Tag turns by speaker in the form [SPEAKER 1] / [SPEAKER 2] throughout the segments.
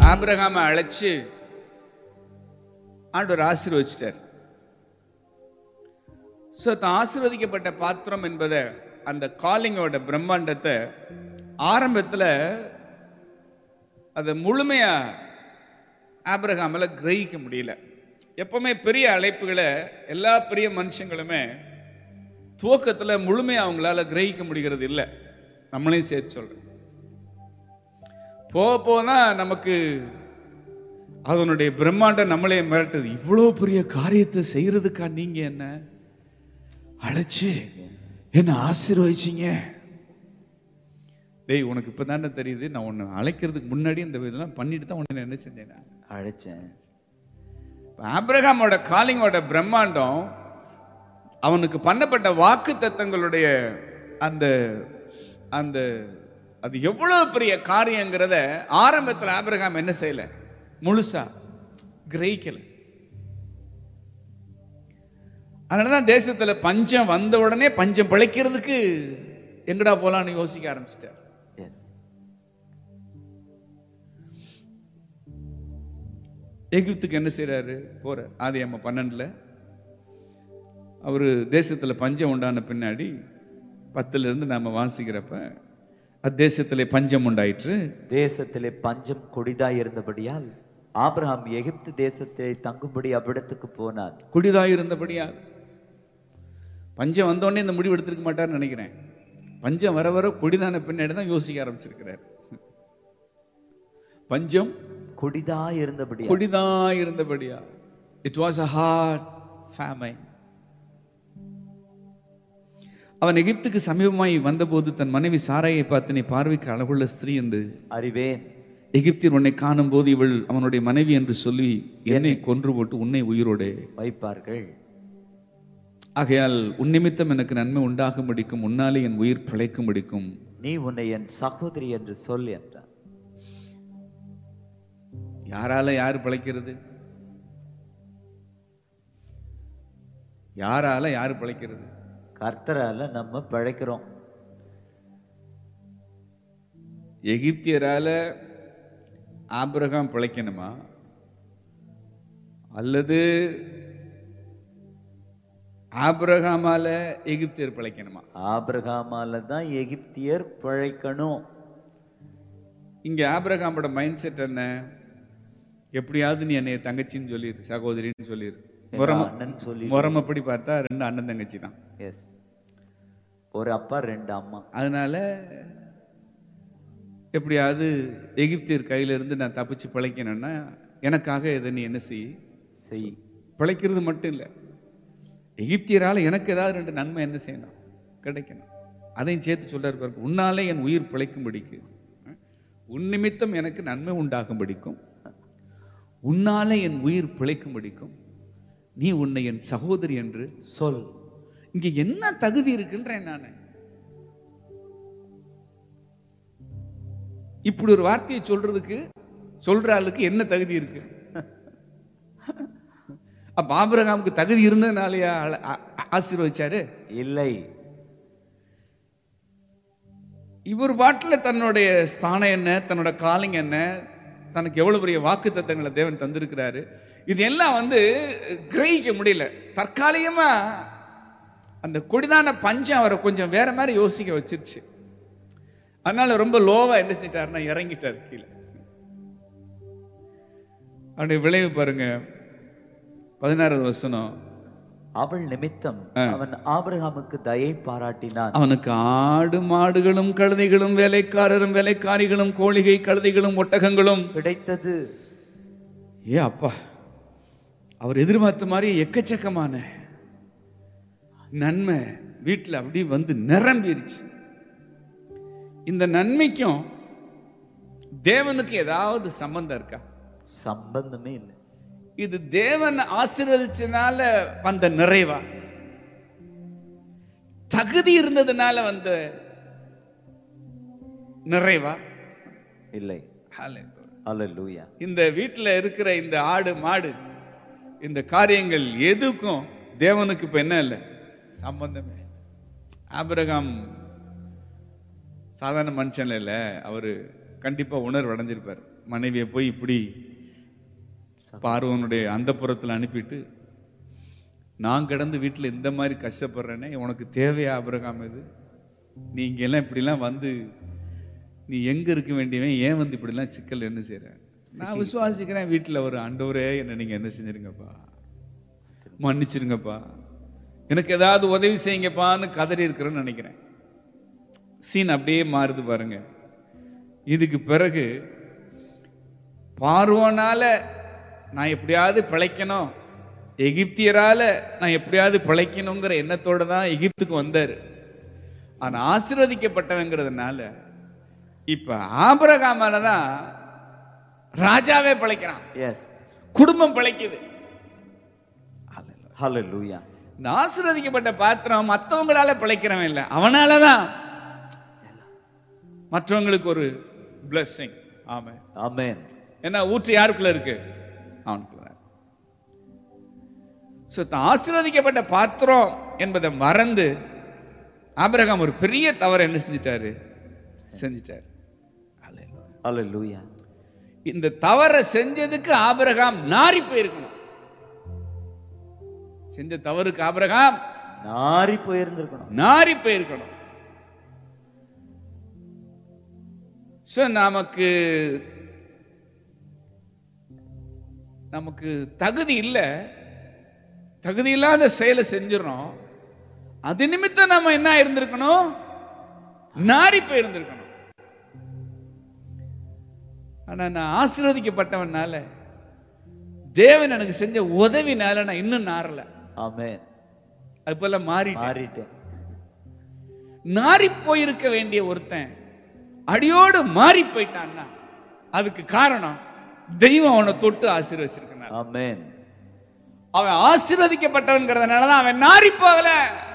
[SPEAKER 1] ஆபிரகாமை அழைச்சு ஆண்டவர் ஆசீர்வதிச்சிட்டார். ஆசீர்வதிக்கப்பட்ட பாத்திரம் என்பதை, அந்த காலிங்கோட பிரம்மாண்டத்தை ஆரம்பத்துல அதை முழுமையா ஆபிரகாமால கிரகிக்க முடியல. எப்பவுமே பெரிய அழைப்புகளை எல்லா பெரிய மனுஷங்களுமே துவக்கத்துல முழுமையா அவங்களால கிரகிக்க முடிகிறது இல்லை. நம்மளையும் சேர்த்து சொல்றேன். போக போதான் நமக்கு அதனுடைய பிரம்மாண்டம் நம்மளே மிரட்டுது. இவ்வளவு பெரிய காரியத்தை செய்யறதுக்கா நீங்க என்ன அழைச்சு என்ன ஆசீர்வதிச்சீங்க? டேய், உனக்கு இப்பதானே தெரியுது, நான் உன்னை அழைக்கிறதுக்கு முன்னாடி இந்த இதெல்லாம் பண்ணிட்டு தான் உன்னை என்ன செஞ்சேன், அழைச்சேன். ஆபிரகாமோட காலிங்கோட பிரம்மாண்டம், அவனுக்கு பண்ணப்பட்ட வாக்கு தத்தங்களுடைய அந்த அந்த அது எவ்வளவு பெரிய காரியங்கிறத ஆரம்பத்தில் ஆபிரகாம் என்ன செய்யல, முழுசா கிரகிக்கல. அதனாலதான் தேசத்துல பஞ்சம் வந்த உடனே பஞ்சம் பிழைக்கிறதுக்கு எங்கடா போலான்னு யோசிக்க ஆரம்பிச்சிட்டார். எகிப்துக்கு என்ன செய்யறாரு, போற ஆதியாகமம் 12 அவரு தேசத்துல பஞ்சம் உண்டான பின்னாடி 10 நாம வாசிக்கிறப்ப, அத்தேசத்திலே பஞ்சம் உண்டாயிற்று.
[SPEAKER 2] தேசத்திலே பஞ்சம் கொடிதாய் இருந்தபடியால் ஆபிரகாம் எகிப்து தேசத்தை தங்கும்படி அவ்விடத்துக்கு போனார்.
[SPEAKER 1] கொடிதாய் இருந்தபடியால் பஞ்சம் வந்தோடனே இந்த முடிவு எடுத்திருக்க மாட்டார்னு நினைக்கிறேன். பஞ்சம் வர வர கொடிதான பின்னாடி தான் யோசிக்க ஆரம்பிச்சிருக்கிறார். பஞ்சம்
[SPEAKER 2] கொடிதாய்
[SPEAKER 1] இருந்தபடியா it was a hard famine. அவன் எகிப்துக்கு சமீபமாய் வந்தபோது தன் மனைவி சாராயை பார்த்து, நீ பார்வைக்கு அழகுள்ள ஸ்திரீ என்று அறிவேன். எகிப்தியர் உன்னை காணும் போது இவள் அவனுடைய மனைவி என்று சொல்லி என்னை கொன்று போட்டு உன்னை உயிரோடு
[SPEAKER 2] வைப்பார்கள்.
[SPEAKER 1] ஆகையால் உன் நிமித்தம் எனக்கு நன்மை உண்டாகும்படிக்கும் உன்னாலே என் உயிர் பிழைக்கும்படிக்கும்
[SPEAKER 2] நீ உன்னை என் சகோதரி என்று சொல் என்றார்.
[SPEAKER 1] யாரால யாரு பிழைக்கிறது? யாரால யாரு பிழைக்கிறது?
[SPEAKER 2] கர்த்தரால நம்ம பிழைக்கிறோம்.
[SPEAKER 1] எகிப்தியரால ஆபிரகாம் பிழைக்கணுமா, அல்லது ஆபிரகாமால எகிப்தியர் பிழைக்கணுமா?
[SPEAKER 2] ஆபிரகாமால தான் எகிப்தியர் பிழைக்கணும்.
[SPEAKER 1] இங்க ஆபிரகாமோட மைண்ட் செட் என்ன? எப்படியாவது நீ என்னைய தங்கச்சின்னு சொல்லிரு, சகோதரின்னு சொல்லிரு. முறமப்படி பார்த்தா 2 அண்ணன் தங்கச்சி தான்.
[SPEAKER 2] எஸ், ஒரு அப்பா 2 அம்மா.
[SPEAKER 1] அதனால எப்படியாவது எகிப்தியர் கையில இருந்து நான் தப்பிச்சு பிழைக்கணும்னா எனக்காக இதை நீ என்ன செய். பிழைக்கிறது மட்டும் இல்லை, எகிப்தியரால எனக்கு ஏதாவது 2 நன்மை என்ன செய்யணும், கிடைக்கணும். அதையும் சேர்த்து சொல்றாரு பாருங்க. உன்னாலே என் உயிர் பிழைக்கும்படிக்கு, உன் நிமித்தம் எனக்கு நன்மை உண்டாகும்படிக்கும், உன்னாலே என் உயிர் பிழைக்கும்படிக்கும் நீ உன்னை என் சகோதரி என்று சொல். இங்க என்ன தகுதி இருக்குன்றேன் நானு. இப்படி ஒரு வார்த்தையை சொல்ற ஆளுக்கு என்ன தகுதி இருக்கு? அப்ப ஆபிரகாமுக்கு தகுதி இருந்ததுனாலயா ஆசீர்வதிச்சாரு? இல்லை. இவர் பாட்டில் தன்னுடைய ஸ்தானம் என்ன, தன்னோட காலிங் என்ன, தனக்கு எவ்வளவு பெரிய வாக்கு தத்தங்களை தேவன் தந்திருக்கிறாரு, இது எல்லாம் கிரகிக்க முடியல. தற்காலிகமா அந்த கொடிதான பஞ்சம் அவரை கொஞ்சம் வேற மாதிரி யோசிக்க வச்சிருச்சு. அதனால ரொம்ப லோவா என்ன செஞ்சிட்டாருன்னா இறங்கிட்டார் கீழே. அவனுடைய விளைவு பாருங்க, 16வது வசனம்.
[SPEAKER 2] அவள் நிமித்தம் அவன் ஆபிரகாமுக்கு தயை பாராட்டினான்.
[SPEAKER 1] அவனுக்கு ஆடு மாடுகளும் கழுதைகளும் வேலைக்காரரும் வேலைக்காரிகளும் கோழிகை கழுதைகளும் ஒட்டகங்களும் கிடைத்தது. அப்பா, அவர் எதிர்பார்த்த மாதிரி எக்கச்சக்கமான நன்மை வீட்டில் அப்படி நிரம்பிருச்சு. இந்த நன்மைக்கும் தேவனுக்கு ஏதாவது சம்பந்தம் இருக்கா?
[SPEAKER 2] சம்பந்தமே இல்லை.
[SPEAKER 1] இது தேவன் ஆசீர்வதிச்சனால வந்த நிறைவா, தகுதி இருந்ததுனால வந்த நிறைவா?
[SPEAKER 2] இல்லை. ஹல்லேலூயா.
[SPEAKER 1] இந்த வீட்டில் இருக்கிற இந்த ஆடு மாடு இந்த காரியங்கள் எதுக்கும் தேவனுக்கு இப்ப என்ன இல்லை, சம்பந்தமே. ஆபிரகாம் சாதாரண மனுஷன் இல்ல, அவரு கண்டிப்பா உணர்வு அடைஞ்சிருப்பார். மனைவியை போய் இப்படி பார்வோனுடைய அந்தப்புறத்தில் அனுப்பிட்டு, நான் கிடந்து வீட்டில் இந்த மாதிரி கஷ்டப்படுறேனே, உனக்கு தேவையா ஆபிரகாம்? இது நீ இங்கெல்லாம் இப்படிலாம் வந்து நீ எங்கே இருக்க வேண்டியவன், ஏன் வந்து இப்படிலாம் சிக்கல் என்ன செய்கிற? நான் விசுவாசிக்கிறேன் வீட்டில் ஒரு ஆண்டவரே என்ன நீங்கள் என்ன செஞ்சிருங்கப்பா, மன்னிச்சிருங்கப்பா, எனக்கு ஏதாவது உதவி செய்யுங்கப்பான்னு கதறி இருக்கிறேன்னு நினைக்கிறேன். சீன் அப்படியே மாறுது பாருங்க. இதுக்கு பிறகு பார்வோனால நான் எப்படியாவது பிழைக்கணும், எகிப்தியரால நான் எப்படியாவது பிழைக்கணுங்கிற எண்ணத்தோட தான் எகிப்துக்கு வந்தார். ஆனா ஆசீர்வதிக்கப்பட்டவங்கிறதுனால இப்ப ஆபிரகாமால தான் ராஜாவே பிழைக்கிறான், குடும்பம் பிழைக்குது.
[SPEAKER 2] ஹல்லேலூயா.
[SPEAKER 1] இந்த ஆசீர்வதிக்கப்பட்ட பாத்திரம் மற்றவங்களால பிழைக்கிறவன் இல்லை, அவனாலதான் மற்றவங்களுக்கு ஒரு blessing. ஆமென்
[SPEAKER 2] ஆமென்.
[SPEAKER 1] ஏன்னா ஊற்று யாருக்குள்ள இருக்கு? அவனுக்குள்ள. ஆசீர்வதிக்கப்பட்ட பாத்திரம் என்பதை மறந்து ஆபிரகாம் ஒரு பெரிய தவறு என்ன செஞ்சிட்டாரு? செஞ்சிட்டாரு.
[SPEAKER 2] ஹல்லேலூயா.
[SPEAKER 1] இந்த தவறை செஞ்சதுக்கு ஆபிரகாம் நாறி போயிருக்கணும். செஞ்ச தவறுக்கு ஆபிரகாம்
[SPEAKER 2] நாறி போயிருந்திருக்கணும்,
[SPEAKER 1] நாறி போயிருக்கணும். நமக்கு தகுதி இல்லை, தகுதி இல்லாத செயலை செஞ்சிடறோம். அது நிமித்தம் நம்ம என்ன இருந்திருக்கணும்? நாரி போயிருந்திருக்கணும். ஆனா நான் ஆசீர்வதிக்கப்பட்டவனால, தேவன் எனக்கு செஞ்ச உதவினால நான் இன்னும் நாரல.
[SPEAKER 2] ஆமென்.
[SPEAKER 1] அது போல
[SPEAKER 2] மாறிட்டேன்.
[SPEAKER 1] நாரி போயிருக்க வேண்டிய ஒருத்தன் அடியோடு மாறி போயிட்டான்னா அதுக்கு காரணம் தெய்வம் அவனை தொட்டு ஆசீர்வச்சிருக்கிறான்.
[SPEAKER 2] ஆமென்.
[SPEAKER 1] அவன் ஆசீர்வதிக்கப்பட்டவன்கிறதுனாலதான் அவன் நாரி போகல.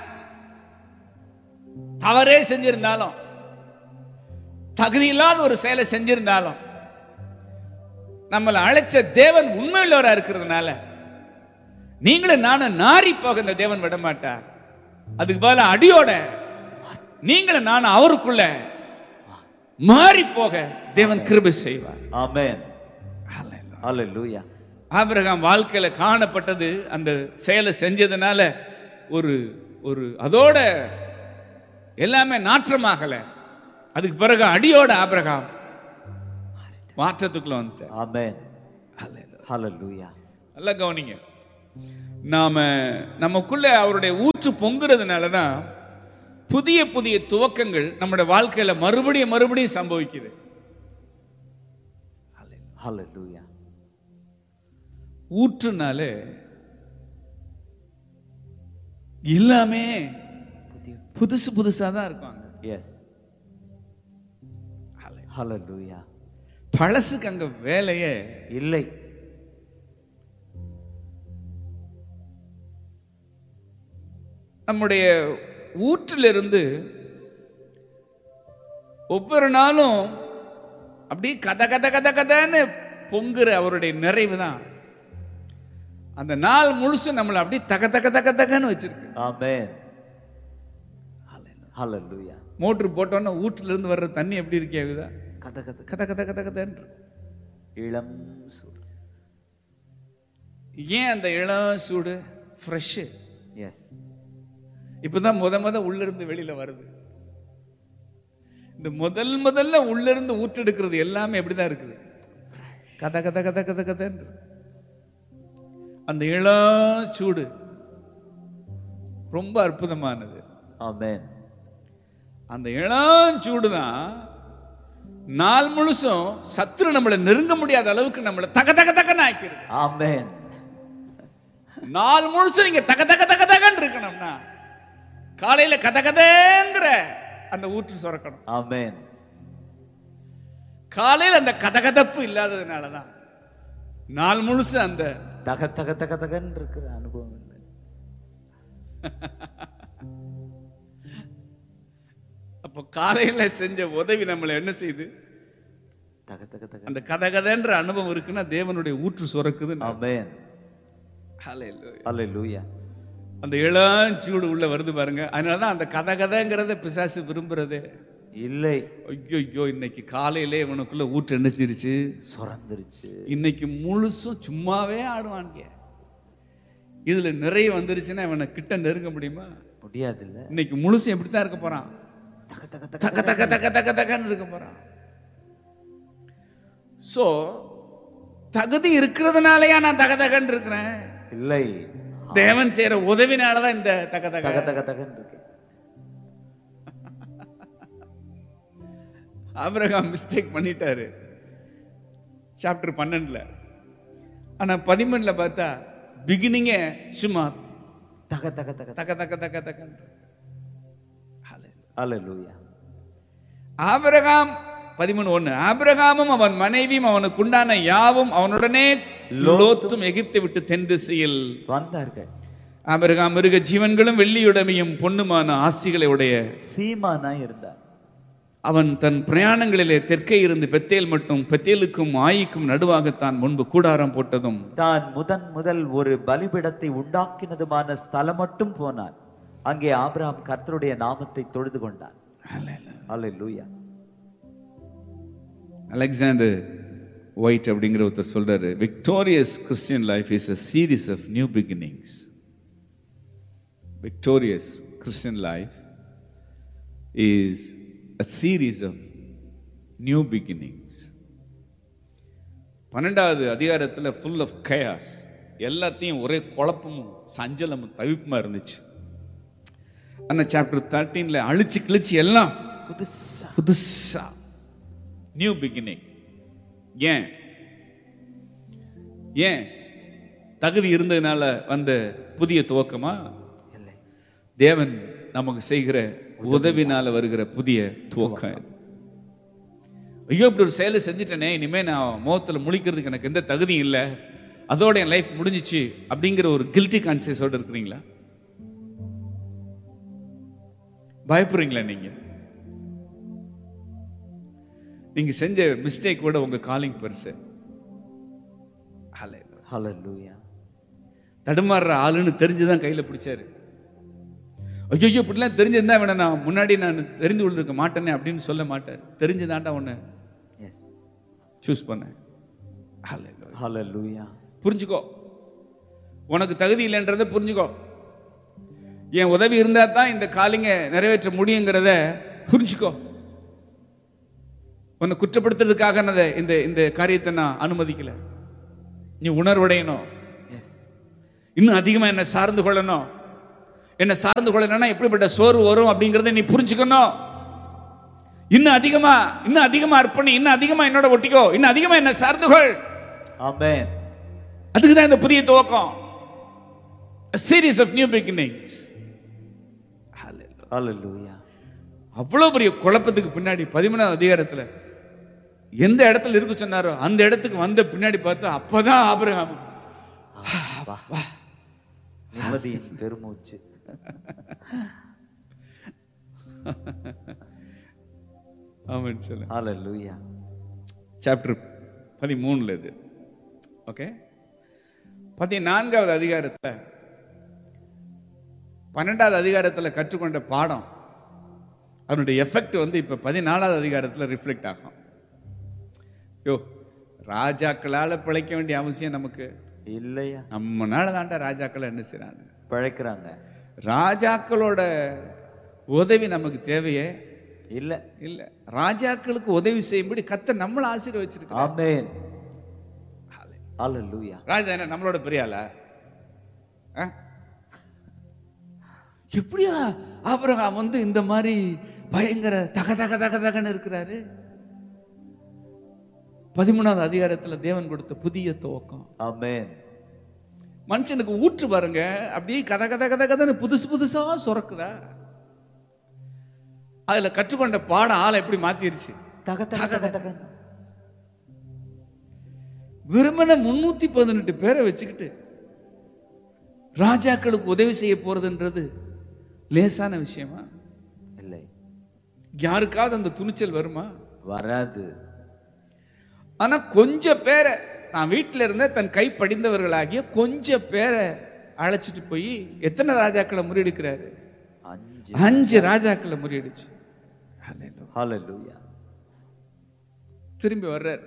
[SPEAKER 1] தவறே செஞ்சிருந்தாலும், தகுதி இல்லாத ஒரு செயலை செஞ்சிருந்தாலும், நம்மளை அழைச்ச தேவன் உண்மையுள்ளவரா இருக்கிறதுனால நீங்களும் நானும் நாரி போக இந்த தேவன் விட மாட்டார். அதுக்கு பதிலா அடியோட நீங்களும் நானும் அவருக்குள்ள மாறி போக தேவன் கிருபை செய்வார்.
[SPEAKER 2] ஆமென். ஹல்லேலூயா.
[SPEAKER 1] ஆபிரகாம் வாழ்க்கையில காணப்பட்டது அந்த செயலை செஞ்சதுனால ஒரு ஒரு அதோட எல்லாமே நாற்றமாகல. அதுக்கு பிறகு அடியோட ஆபிரகாம் மாற்றத்துக்குள்ள வந்துட்டார்.
[SPEAKER 2] ஆமென். ஹல்லேலூயா.
[SPEAKER 1] நல்லா கவனிங்க. நமக்குள்ள அவருடைய ஊற்று பொங்குறதுனாலதான் புதிய புதிய துவக்கங்கள் நம்முடைய வாழ்க்கையில மறுபடியும் சம்பவிக்குது.
[SPEAKER 2] ஹல்லேலூயா.
[SPEAKER 1] ஊற்றுனாலே எல்லாமே புதுசா தான் இருக்காங்க.
[SPEAKER 2] எஸ். ஹல்லேலூயா.
[SPEAKER 1] பழசுக்கு அங்க வேலையே
[SPEAKER 2] இல்லை.
[SPEAKER 1] நம்முடைய ஊற்றிலிருந்து ஒவ்வொரு நாளும் அப்படியே கதன்னு பொங்குற அவருடைய நிறைவு தான் அந்த நாள் முழுசு நம்மளை அப்படியே தகன்னு வச்சிருக்கு.
[SPEAKER 2] ஆமென். ஹல்லேலூயா.
[SPEAKER 1] மோட்டர் போட்டோன்னா ஊற்றுல இருந்து வர்ற தண்ணி எப்படி இருக்கேங்குதா? கதன்னு
[SPEAKER 2] இளம் சூடு.
[SPEAKER 1] ஏன் அந்த இளம் சூடு? ஃப்ரெஷ்.
[SPEAKER 2] எஸ்.
[SPEAKER 1] இப்பதான் முத உள்ள இருந்து வெளியில வருது. இந்த முதல்ல உள்ள இருந்து ஊற்றெடுக்கிறது எல்லாமே எப்படிதான் இருக்குது? கத அந்த இளம் சூடு ரொம்ப அற்புதமானது.
[SPEAKER 2] ஆமென்.
[SPEAKER 1] அந்த இளம் சூடு தான் நாள் முழுசும் சத்துரு நம்மளை நெருங்க முடியாத அளவுக்கு நம்மளை தகன்னு ஆக்கிடுது.
[SPEAKER 2] ஆமென்.
[SPEAKER 1] நாள் முழுசும் நீங்க தகன்னு இருக்கணும்னா காலையில கதகதங்கிற அந்த ஊற்று சுரக்கணும்.
[SPEAKER 2] ஆமென்.
[SPEAKER 1] காலையில் அந்த கதகதப்பு இல்லாததுனாலதான் நாள் முழுசு அந்த
[SPEAKER 2] தகன்னு இருக்கிற அனுபவம் இல்லை.
[SPEAKER 1] அப்போ காலையில செஞ்ச உதவி நம்மளை என்ன செய்யுது? அந்த கதகதன்ற அனுபவம் இருக்குன்னா தேவனுடைய ஊற்று சுரக்குது.
[SPEAKER 2] ஆமென். ஹல்லேலூயா.
[SPEAKER 1] அந்த இளஞ்சூடு உள்ள வருது பாருங்க. அதனாலதான் அந்த கதகதங்கிறத பிசாசு விரும்புறதே.
[SPEAKER 2] இல்லை.
[SPEAKER 1] ஐயோ, இன்னைக்கு காலையிலே இவனுக்குள்ள ஊற்று என்னச்சிருச்சு,
[SPEAKER 2] சுரந்துருச்சு.
[SPEAKER 1] இன்னைக்கு முழுசும் சும்மாவே ஆடுவாங்க. இதுல நிறைய வந்துருச்சுன்னா இவனை கிட்ட நெருங்க முடியுமா?
[SPEAKER 2] முடியாது. இல்ல,
[SPEAKER 1] இன்னைக்கு முழுசும் எப்படித்தான் இருக்க போறான்? தக்க தக்க தக்க தக்க தக்க தக்க தக்கன்னு இருக்க போறான். சோ தகுதி இருக்கிறதுனாலயா நான் தக தகன்னு இருக்கிறேன்?
[SPEAKER 2] இல்லை,
[SPEAKER 1] தேவன் செய்யற உதவினாலதான் இந்த தக தக
[SPEAKER 2] தக தக தகன்னு இருக்கு.
[SPEAKER 1] ஆபிரகாம் மிஸ்டேக் பண்ணிட்டாரு சாப்டர் 12ல. ஆனா 13ல பார்த்தா பிகினிங்கே சும்மா
[SPEAKER 2] தக தக தக
[SPEAKER 1] தக தக தக தக.
[SPEAKER 2] ஹல்லேலூயா.
[SPEAKER 1] ஆபிரகாம் 13:1, ஆபிரகாமும் அவன் மனைவியும் அவனுக்கு உண்டான யாவும் அவனுடனே லோத்தும் எகிப்தை விட்டு தென் திசையில்
[SPEAKER 2] வந்தார்கள்.
[SPEAKER 1] ஆபிரகாம் மிருக ஜீவன்களும் வெள்ளியுடைமையும் பொன்னுமான ஆசிகளை உடைய
[SPEAKER 2] சீமானாய் இருந்தார்.
[SPEAKER 1] அவன் தன் பிரயாணங்களிலே தெற்கே இருந்து பெத்தேல் மட்டும், பெத்தேலுக்கும் ஆயிக்கும் நடுவாகத்தான் முன்பு கூடாரம் போட்டதும்
[SPEAKER 2] தான் முதல் ஒரு பலிபீடத்தை உண்டாக்கினதுமான ஸ்தலம் மட்டும் போனான். அங்கே ஆபிரகாம் கர்த்தருடைய நாமத்தை தொழுது கொண்டான். ஹல்லேலூயா.
[SPEAKER 1] அலெக்சாண்டர் ஒயிட் அப்படிங்கிற ஒருத்தர் சொல்றாரு, victorious Christian life is a series of new beginnings. Victorious Christian life is a series of new beginnings. 12வது அதிகாரத்துல full of chaos, எல்லாத்தையும் ஒரே குழப்பமும் சஞ்சலமும் தவிப்புமா இருந்துச்சு. ஆனா சாப்டர் 13ல அழிச்சு கிழிச்சு எல்லாம் புதுசா நியூ பிகினிங். ஏன் தகுதி இருந்ததுனால வந்த புதிய துவக்கமா? இல்லை, தேவன் நமக்கு செய்கிற உதவினால வருகிற புதிய துவக்கம். ஐயோ, இப்படி ஒரு செயலை செஞ்சுட்டேனே, இனிமே நான் முகத்துல முழிக்கிறதுக்கு எனக்கு எந்த தகுதியும் இல்லை, அதோட என் லைஃப் முடிஞ்சிச்சு அப்படிங்கிற ஒரு கில்ட்டி கான்சியஸோட இருக்கிறீங்களா? பயப்படுறீங்களா? நீங்க செஞ்ச மிஸ்டேக் கூட உங்க காலிங் பெருசு.
[SPEAKER 2] ஹல்லேலூயா.
[SPEAKER 1] தடுமாறுற ஆளுன்னு தெரிஞ்சுதான் கையில பிடிச்சாரு. ஐயோ, இப்படிலாம் தெரிஞ்சிருந்தா வேணா நான் முன்னாடி நான் தெரிந்து கொண்டிருக்க மாட்டேனே அப்படின்னு சொல்ல மாட்டார். தெரிஞ்சுதான்டா உன்னை சூஸ் பண்ண.
[SPEAKER 2] ஹல்லேலூயா.
[SPEAKER 1] புரிஞ்சுக்கோ, உனக்கு தகுதி இல்லைன்றதை புரிஞ்சுக்கோ. என் உதவி இருந்தா தான் இந்த காலிங்க நிறைவேற்ற முடியுங்கிறத புரிஞ்சுக்கோ. உன்னை குற்றப்படுத்துறதுக்காக இந்த இந்த காரியத்தை நான் அனுமதிக்கல. நீ உணர்வடையணும், இன்னும் அதிகமா என்ன சார்ந்து கொள்ளணும். என்ன சார்ந்து கொள்ளணும்னா எப்படிப்பட்ட சோர்வு வரும் அப்படிங்கறத நீ புரிஞ்சுக்கணும். இன்னும் அதிகமா அர்ப்பணி, இன்னும் அதிகமா என்னோட ஒட்டிக்கோ, இன்னும் அதிகமா என்ன சார்ந்து கொள். ஆமென். அதுக்கு தான் இந்த புதிய துவக்கம். A series of new beginnings.
[SPEAKER 2] ஹல்லேலூயா.
[SPEAKER 1] அவ்வளவு பெரிய குழப்பத்துக்கு பின்னாடி 13வது அதிகாரத்துல எந்த இடத்துல இருக்கு சொன்னாரோ அந்த இடத்துக்கு வந்த பின்னாடி பார்த்தா அப்பதான் ஆபிரகாம்
[SPEAKER 2] நிம்மதியின் பெருமூச்சு.
[SPEAKER 1] ஆமென் சொல்லுங்க.
[SPEAKER 2] ஹல்லேலூயா.
[SPEAKER 1] சாப்டர் 13ல இது. ஓகே, 14வது அதிகாரத்துல 12வது அதிகாரத்துல கற்றுக்கொண்ட பாடம் அதனுடைய எஃபெக்ட் இப்ப 14வது அதிகாரத்துல ரிஃப்ளெக்ட் ஆகும். யோ, ராஜாக்களால பிழைக்க வேண்டிய அவசியம் நமக்கு இல்லையா? நம்மனால தாண்டா ராஜாக்கள் என்ன செய்றாங்க, பிழைக்கிறாங்க. ராஜாக்களோட உதவி நமக்கு தேவையே இல்ல. இல்ல, ராஜாக்களுக்கு உதவி செய்யும்படி கர்த்தர் நம்மள ஆசீர்வதிச்சிருக்கார். ஆமென். ஹல்லேலூயா. ராஜா என்ன நம்மளோட பெரிய ஆளா? எப்படியா ஆபிரகாம் இந்த மாதிரி பயங்கர தக தக தக தகன்னு இருக்கிறாரு? 13வது அதிகாரத்துல தேவன் கொடுத்த புதிய துவக்கம். ஆமென். மனுஷனுக்கு ஊற்று பாருங்க, அப்படியே கத கத கத கதன்னு புதுசு புதுசா சுரக்குதா. அதுல கற்றுக்கொண்ட பாடம் ஆளை எப்படி மாத்திருச்சு. விரும்பின 318 பேரை வச்சுக்கிட்டு ராஜாக்களுக்கு உதவி செய்ய போறதுன்றது லேசான விஷயமா? இல்லை. யாருக்காவது அந்த துணிச்சல் வருமா? வராது. ஆனா கொஞ்சம் பேரை, நான் வீட்டில இருந்த தன் கை படிந்தவர்களாகிய கொஞ்சம் பேரை அழைச்சிட்டு போய் எத்தனை ராஜாக்களை முறியடிக்கிறாரு? 5 ராஜாக்களை முறியடிச்சு.
[SPEAKER 2] ஹalleluya.
[SPEAKER 1] திரும்பி வர்றார்.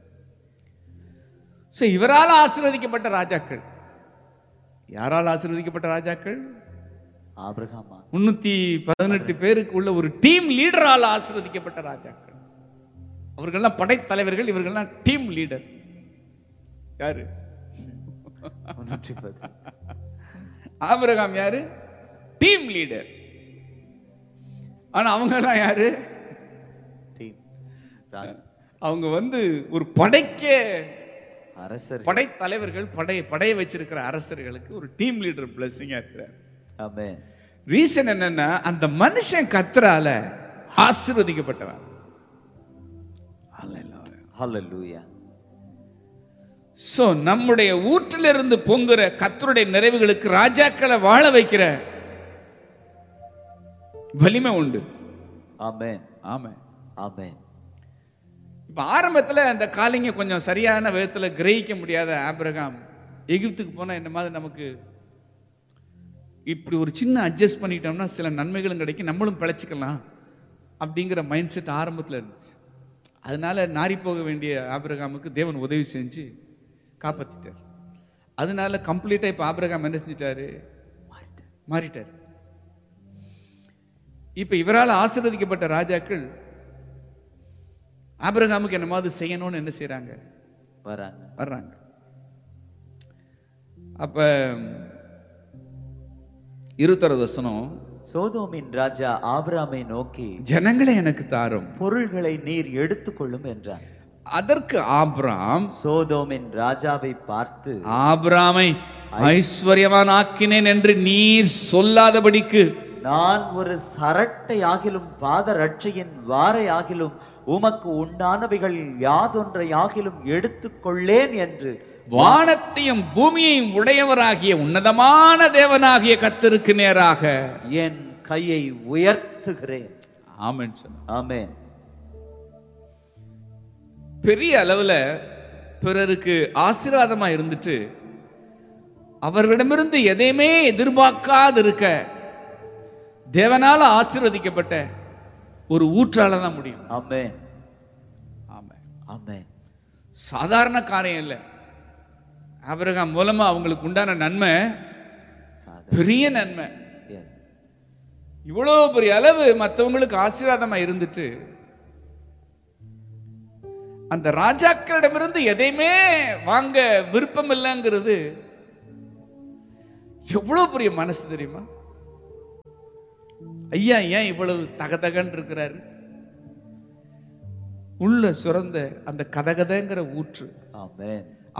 [SPEAKER 1] இவரால் ஆசீர்வதிக்கப்பட்ட ராஜாக்கள். யாரால் ஆசீர்வதிக்கப்பட்ட ராஜாக்கள்?
[SPEAKER 2] ஆபிரகாமா.
[SPEAKER 1] 318 பேருக்கு உள்ள ஒரு டீம் லீடரால் ஆசீர்வதிக்கப்பட்ட ராஜாக்கள். அவர்கள்லாம் படைத்தலைவர்கள், இவர்கள்லாம் டீம் லீடர். யாரு? ஆபிரகாம் யாரு? Team leader. ஆனா அவங்க எல்லாம் யாரு? அவங்க ஒரு படைக்கே
[SPEAKER 2] அரசர்,
[SPEAKER 1] படைத்தலைவர்கள், படையை வச்சிருக்கிற அரசர்களுக்கு ஒரு டீம் லீடர் பிளஸிங்கா இருக்கிறார்.
[SPEAKER 2] ஆமென்.
[SPEAKER 1] ரீசன் என்னன்னா, அந்த மனுஷன் கர்த்தரால ஆசீர்வதிக்கப்பட்டவன்.
[SPEAKER 2] ஹalleluya.
[SPEAKER 1] சோ நம்முடைய ஊற்றிலிருந்து பொங்குற கர்த்தருடைய நிறைவுகளுக்கு ராஜாக்களை வாழ வைக்கிற வலிமை உண்டு.
[SPEAKER 2] ஆமென்.
[SPEAKER 1] ஆமென்.
[SPEAKER 2] ஆமென்.
[SPEAKER 1] இப்ப ஆரம்பத்துல அந்த காலிங்க கொஞ்சம் சரியான விதத்துல கிரகிக்க முடியாத ஆபிரகாம் எகிப்துக்கு போனா இந்த மாதிரி நமக்கு இப்படி ஒரு சின்ன அட்ஜஸ்ட் பண்ணிட்டோம்னா சில நன்மைகளும் கிடைக்கும், நம்மளும் பிழைச்சிக்கலாம் அப்படிங்கிற மைண்ட் செட் ஆரம்பத்தில் இருந்துச்சு. அதனால நாரி போக வேண்டிய ஆபிரகாமுக்கு தேவன் உதவி செஞ்சு காப்பாத்திட்டார். அதனால கம்ப்ளீட்டா இப்ப ஆபிரகாம் என்ன செஞ்சிட்டாரு? மாறிட்டார். இப்ப இவரால் ஆசீர்வதிக்கப்பட்ட ராஜாக்கள் ஆபிரகாமுக்கு என்ன மாதிரி செய்யணும்னு என்ன செய்யறாங்க? வர்றாங்க. அப்ப 21 வசனம்,
[SPEAKER 2] சோதோமின் ராஜா ஆபிரகாமை நோக்கி,
[SPEAKER 1] ஜனங்களை எனக்கு தாரும்,
[SPEAKER 2] பொருள்களை நீர் எடுத்துக்கொள்ளும் என்றார்.
[SPEAKER 1] அதற்கு ஆபிரகாம்
[SPEAKER 2] சோதோமின் ராஜாவை பார்த்து,
[SPEAKER 1] ஆபிரகாமை ஐஸ்வர்யவானாக்கினேன் என்று நீர் சொல்லாதபடிக்கு
[SPEAKER 2] நான் ஒரு சரட்டை ஆகிலும் பாத ரட்சையின் வாரை ஆகிலும் உமக்கு உண்டானவைகள் யாதொன்றை ஆகிலும் எடுத்துக்கொள்ளேன் என்று
[SPEAKER 1] வானத்தையும் பூமியையும் உடையவராகிய உன்னதமான தேவனாகிய கர்த்தருக்கு நேராக
[SPEAKER 2] என் கையை உயர்த்துகிறேன்.
[SPEAKER 1] ஆமென்.
[SPEAKER 2] ஆமென்.
[SPEAKER 1] பெரிய அளவுல பிறருக்கு ஆசீர்வாதமா இருந்துட்டு அவர்களிடமிருந்து எதையுமே எதிர்பார்க்காது இருக்க தேவனால ஆசீர்வதிக்கப்பட்ட ஒரு ஊற்றால தான் முடியும்.
[SPEAKER 2] ஆமென்.
[SPEAKER 1] ஆமென்.
[SPEAKER 2] ஆமென்.
[SPEAKER 1] சாதாரண காரியம் இல்லை. ஆபிரகாம் மூலமா அவங்களுக்கு உண்டான நன்மை பெரிய நன்மை. இவ்வளவு பெரிய அளவு மற்றவங்களுக்கு ஆசீர்வாதமா இருந்துட்டு அந்த ராஜாக்களிடமிருந்து எதையுமே வாங்க விருப்பம் இல்லைங்கிறது எவ்வளவு பெரிய மனசு தெரியுமா? ஐயா ஏன் இவ்வளவு தகதகன்னு இருக்கிறாரு? உள்ள சுரந்த அந்த கதகதங்கிற ஊற்று.
[SPEAKER 2] ஆமென்.